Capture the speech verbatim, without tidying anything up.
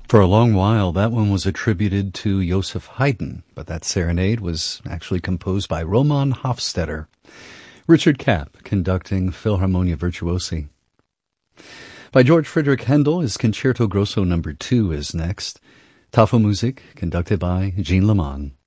For a long while, that one was attributed to Joseph Haydn, but that serenade was actually composed by Roman Hofstetter. Richard Kapp conducting Philharmonia Virtuosi. By George Friedrich Handel, his Concerto Grosso Number two is next. Tafelmusik, conducted by Jean Leman.